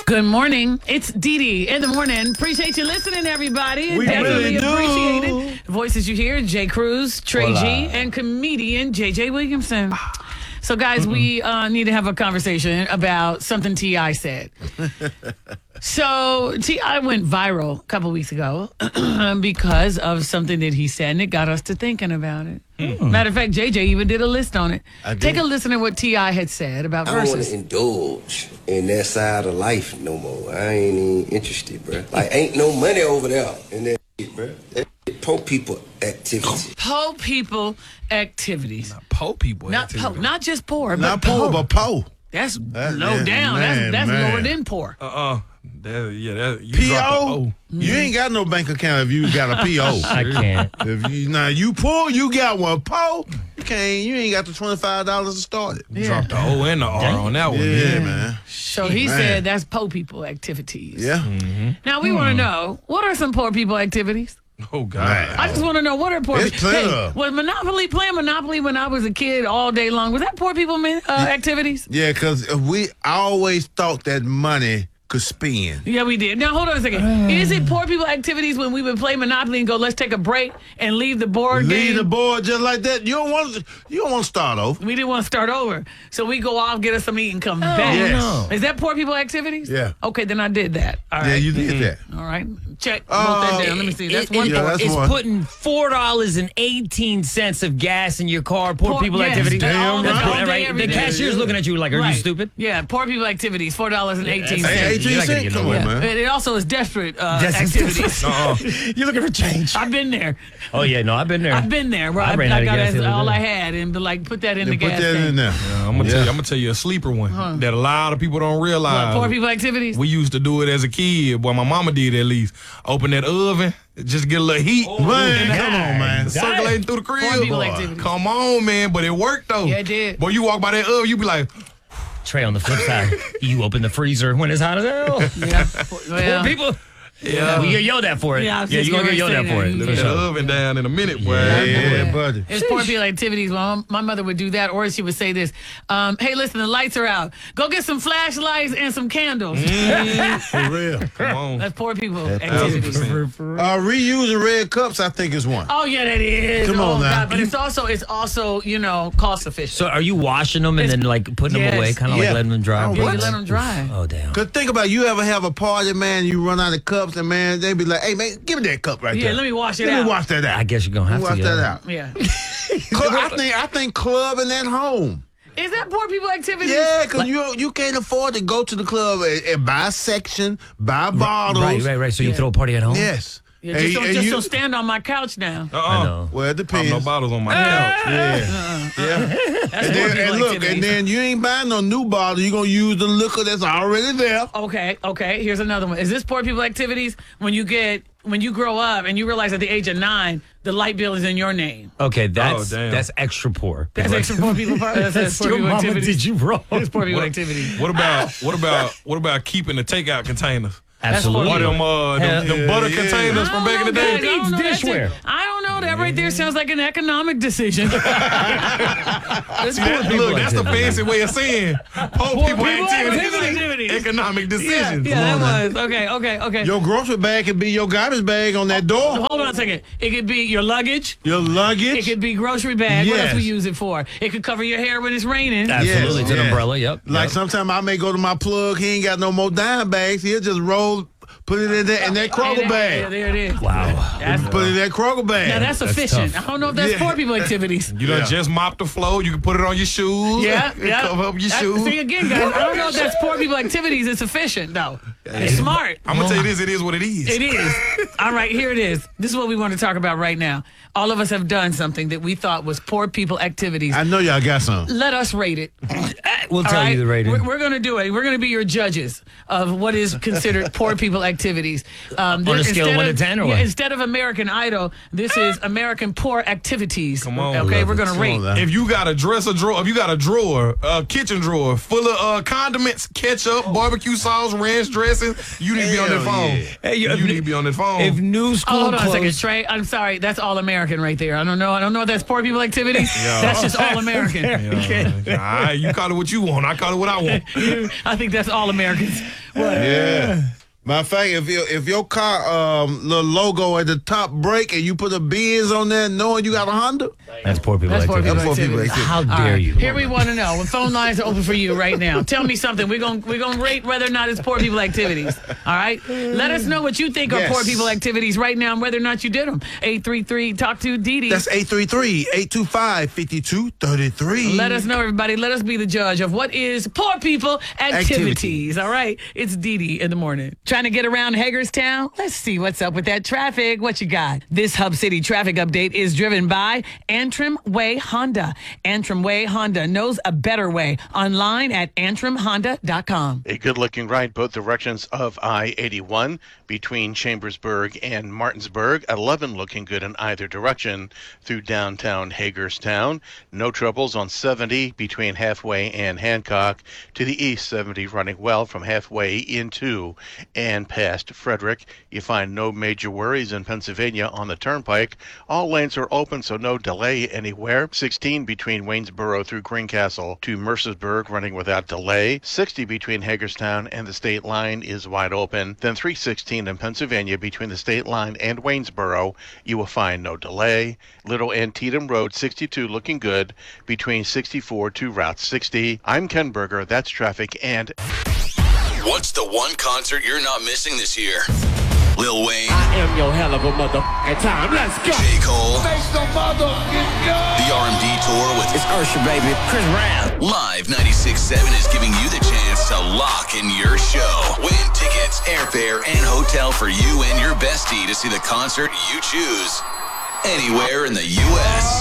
Good morning. It's Dee Dee in the morning. Appreciate you listening, everybody. We Definitely really do. appreciate it. Voices you hear, Jay Cruz, Trey Hola. G, and comedian JJ Williamson. So, guys, we need to have a conversation about something T.I. said. So, T.I. went viral a couple weeks ago because of something that he said, and it got us to thinking about it. Matter of fact, JJ even did a list on it. Take a listen to what T.I. had said about I don't want verses. to indulge in that side of life no more. I ain't even interested, bro. Like, ain't no money over there in that shit, bro. That poor people activity. Poor people activities. Poor people. Not just poor, Not but poor, but poor. That's That- low yeah, down. man, That's man. lower than poor. You P.O. dropped You ain't got no bank account if you got a P.O. I can't. If you now you poor, you got one. Poor, you ain't got the $25 to start it. You dropped the O and the R on that one. Yeah, man. So he Man. said that's poor people activities. Yeah. Now we want to know, what are some poor people activities? Oh, God. Man. I just want to know, what are poor There's people? plenty of 'em. Was playing Monopoly when I was a kid all day long, was that poor people activities? Yeah, because I always thought that money could spend. Yeah, we did. Now, hold on a second. Is it poor people activities when we would play Monopoly and go, let's take a break and leave the board Leave game? the board just like that. You don't want to start over. We didn't want to start over. So we go off, get us some eat, and come back. Yes. no. Is that poor people activities? Yeah. Okay, then I did that. All right. Yeah, you did that. All right. Check. Wrote that down. Let me see. That's one Yeah, poor. that's It's one. putting $4.18 of gas in your car. Poor people yes, activity. that's all- That's that's poor, all day, right? every The day. cashier's looking at you like, are Right. you stupid? Yeah, poor people activities, $4.18. Hey, 18 You're not gonna cents? get Come nowhere. on, man. It also is desperate activities. You're looking for change. I've been there. Oh, yeah, no, I've been there. I've been there. Where I I ran out of got gas the other all day. I had and be like, put that in the Put gas that tank. in there. I'm gonna tell you a sleeper one that a lot of people don't realize. Poor people activities. We used to do it as a kid. Well, my mama did at least. Open that oven, just get a little heat. Man, come on, man. Circulating through the crib. Poor people Boy. activities. Come on, man. But it worked, though. Yeah, it did. Boy, you walk by that oven, you be like, Trey, on the flip side, you open the freezer when it's hot as hell. Yeah. Poor Well, people. yeah. We get yelled at for it. Yeah, I was you're just going to get gonna yelled say at for that. it. Yeah. Put For that sure. oven down in a minute, boy. Yeah, buddy. it's poor people activities. Well, my mother would do that, or she would say this: "Hey, listen, the lights are out. Go get some flashlights and some candles." For real. Come on. That's poor people activities. 1,000%. Reusing red cups, I think, is one. Oh yeah, that is. Come on oh, now. God. But it's also cost efficient. So are you washing them and then like putting them away, Yes. kind of like Yeah. letting them dry? Oh, yeah, what? you let them dry. Oh, damn. Because think about it, you ever have a party, man, you run out of cups, and, man, they be like, hey, man, give me that cup right Yeah, there. let me wash it Let out. me wash that out. I guess you're going to have Wash to. that yeah. out. Yeah. I think clubbing at home. Is that poor people activities? Yeah, because you can't afford to go to the club and buy a section, buy bottles. Right. So you throw a party at home? Yes. Yeah, And just you- don't stand on my couch now. I know. Well, it Pop depends. no bottles on my couch. Yeah. Yeah. That's And poor then, people and look, activities. and then you ain't buying no new bottle. You're going to use the liquor that's already there. Okay. Here's another one. Is this poor people activities when you grow up and you realize at the age of 9 the light bill is in your name? Okay, that's damn. extra poor. That's extra poor people. That's poor Your people mama activities. did you wrong. It's poor people activities. What about keeping the takeout containers? Absolutely. Or them butter yeah. containers from back in the day? I don't know. That's dishware. it. I don't know. That right there sounds like an economic decision. That's poor people Look, that's the activity. fancy way of saying poor people activities. activities. Economic decisions. Yeah, on that was. Okay. Your grocery bag could be your garbage bag on that door. Hold on a second. It could be your luggage. Your It luggage. could be grocery bag. What else Yes. we use it for? It could cover your hair when it's raining. Absolutely. It's an Yes. umbrella. Yep. Like sometimes I may go to my plug. He ain't got no more dime bags. He'll just put it in that Kroger Yeah, bag. there it is. Wow. That's, Put it in that Kroger bag. now that's efficient. tough. I don't know if that's Yeah. poor people activities. You done Yeah. just mopped the floor. You can put it on your shoes. Yeah. Cover up your That- shoes. See again, guys. I don't know if that's poor people activities. It's efficient though. It's smart. I'm going to tell you this. It is what it is. It is. All right, here it is. This is what we want to talk about right now. All of us have done something that we thought was poor people activities. I know y'all got some. Let us rate it. We'll All tell right? you the rating. We're going to do it. We're going to be your judges of what is considered poor people activities. activities. On a scale of 1 to 10 or what? Instead of American Idol, this is American Poor Activities. Come on, okay, love we're it. gonna rate. Come on now. If you got a dresser drawer, if you got a drawer, kitchen drawer full of condiments, ketchup, barbecue sauce, ranch dressing, you need to be on that Hell phone. yeah. Hey, you need to be on that phone. If new school Hold on a second, closed, Trey. I'm sorry. That's all American right there. I don't know if that's poor people activities. That's just all American. All right, you call it what you want. I call it what I want. I think that's all Americans. Yeah. Matter of fact, if your car little logo at the top break and you put a Benz on there knowing you got a Honda, that's poor people That's poor activity. people That's poor people activities. activity. How All dare right, you? Here we want to know. When phone lines are open for you right now. Tell me something. We're gonna rate whether or not it's poor people activities. All right. Let us know what you think are Yes. poor people activities right now and whether or not you did them. 833 Talk to Didi. That's 833-825-5233. Let us know, everybody. Let us be the judge of what is poor people activities. All right. It's Didi in the morning. Trying to get around Hagerstown? Let's see what's up with that traffic. What you got? This Hub City traffic update is driven by Antrim Way Honda. Antrim Way Honda knows a better way. Online at antrimhonda.com. A good-looking ride both directions of I-81 between Chambersburg and Martinsburg. 11 looking good in either direction through downtown Hagerstown. No troubles on 70 between Halfway and Hancock. To the east, 70 running well from Halfway into and past Frederick. You find no major worries in Pennsylvania on the Turnpike. All lanes are open, so no delay anywhere. 16 between Waynesboro through Greencastle to Mercersburg running without delay. 60 between Hagerstown and the state line is wide open. Then 316 in Pennsylvania between the state line and Waynesboro, you will find no delay. Little Antietam Road 62 looking good between 64 to Route 60. I'm Ken Berger. That's traffic and... What's the one concert you're not missing this year? Lil Wayne, I am your hell of a motherfucking time. Let's go. J. Cole, Make some motherfucking go. the R&B tour with It's Usher, baby. Chris Brown. Live 96.7 is giving you the chance to lock in your show. Win tickets, airfare, and hotel for you and your bestie to see the concert you choose anywhere in the U.S.